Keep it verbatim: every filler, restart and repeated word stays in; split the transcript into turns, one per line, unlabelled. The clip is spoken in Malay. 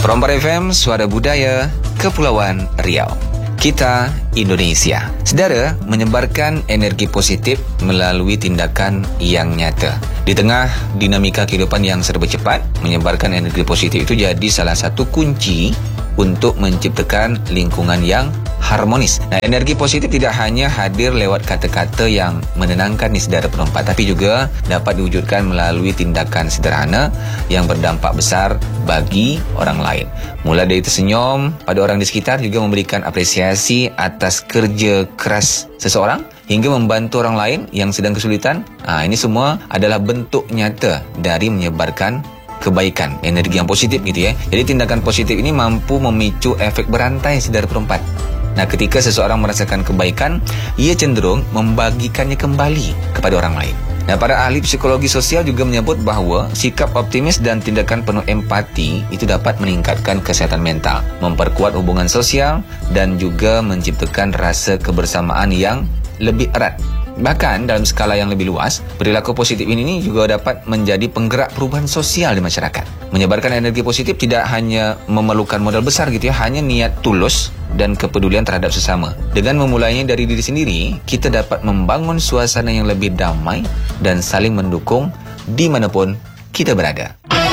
Perompak F M, Suara Budaya, Kepulauan Riau. Kita Indonesia. Saudara, menyebarkan energi positif melalui tindakan yang nyata. Di tengah dinamika kehidupan yang serba cepat, menyebarkan energi positif itu jadi salah satu kunci untuk menciptakan lingkungan yang harmonis. Nah, energi positif tidak hanya hadir lewat kata-kata yang menenangkan ni saudara perompak, tapi juga dapat diwujudkan melalui tindakan sederhana yang berdampak besar bagi orang lain. Mula dari tersenyum pada orang di sekitar, juga memberikan apresiasi atas kerja keras seseorang, hingga membantu orang lain yang sedang kesulitan. Ha, ini semua adalah bentuk nyata dari menyebarkan kebaikan, energi yang positif gitu ya. Jadi tindakan positif ini mampu memicu efek berantai saudara perompak. Nah, ketika seseorang merasakan kebaikan, ia cenderung membagikannya kembali kepada orang lain. Nah, para ahli psikologi sosial juga menyebut bahawa sikap optimis dan tindakan penuh empati itu dapat meningkatkan kesihatan mental, memperkuat hubungan sosial dan juga menciptakan rasa kebersamaan yang lebih erat. Bahkan dalam skala yang lebih luas, perilaku positif ini juga dapat menjadi penggerak perubahan sosial di masyarakat. Menyebarkan energi positif tidak hanya memerlukan modal besar gitu ya, hanya niat tulus dan kepedulian terhadap sesama. Dengan memulainya dari diri sendiri, kita dapat membangun suasana yang lebih damai dan saling mendukung dimanapun kita berada.